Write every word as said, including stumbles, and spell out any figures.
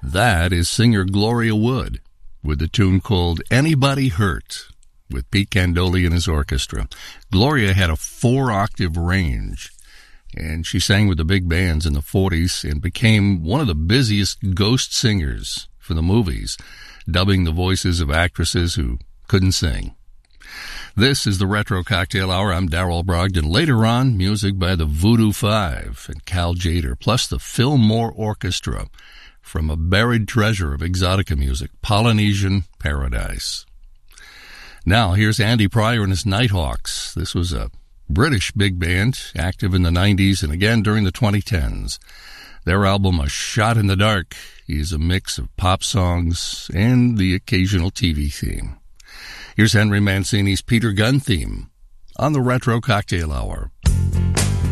That is singer Gloria Wood with the tune called Anybody Hurt with Pete Candoli and his orchestra. Gloria had a four-octave range, and she sang with the big bands in the forties and became one of the busiest ghost singers for the movies, dubbing the voices of actresses who couldn't sing. This is the Retro Cocktail Hour. I'm Darrell Brogdon. Later on, music by the Voodoo Five and Cal Tjader, plus the Fillmore Orchestra from a buried treasure of exotica music, Polynesian Paradise. Now, here's Andy Pryor and his Nighthawks. This was a British big band, active in the nineties and again during the twenty tens. Their album, A Shot in the Dark, is a mix of pop songs and the occasional T V theme. Here's Henry Mancini's Peter Gunn theme on the Retro Cocktail Hour.